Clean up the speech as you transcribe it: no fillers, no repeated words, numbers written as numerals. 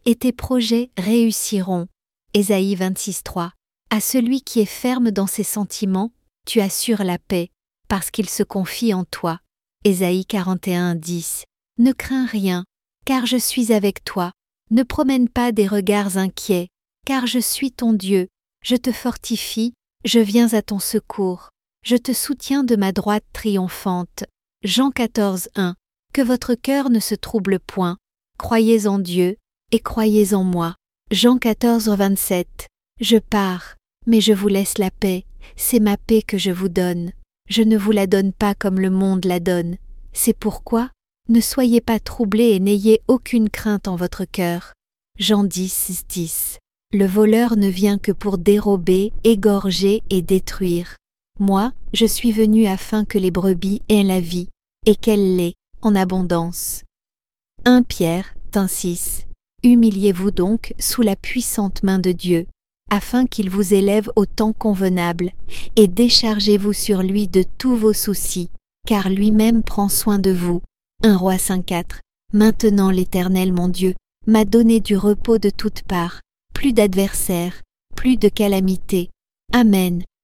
et tes projets réussiront. Ésaïe 26:3. À celui qui est ferme dans ses sentiments, tu assures la paix, parce qu'il se confie en toi. Ésaïe 41:10. Ne crains rien, car je suis avec toi. Ne promène pas des regards inquiets, car je suis ton Dieu. Je te fortifie, je viens à ton secours. Je te soutiens de ma droite triomphante. Jean 14:1. Que votre cœur ne se trouble point. Croyez en Dieu, et croyez en moi. Jean 14:27. Je pars, mais je vous laisse la paix. C'est ma paix que je vous donne. Je ne vous la donne pas comme le monde la donne. C'est pourquoi, ne soyez pas troublés et n'ayez aucune crainte en votre cœur. Jean 10:10. Le voleur ne vient que pour dérober, égorger et détruire. Moi, je suis venu afin que les brebis aient la vie, et qu'elle l'ait, en abondance. 1 Pierre 1:6. Humiliez-vous donc sous la puissante main de Dieu, afin qu'il vous élève au temps convenable, et déchargez-vous sur lui de tous vos soucis, car lui-même prend soin de vous. 1 Rois 5:4. Maintenant l'Éternel mon Dieu m'a donné du repos de toutes parts, plus d'adversaires, plus de calamités. Amen.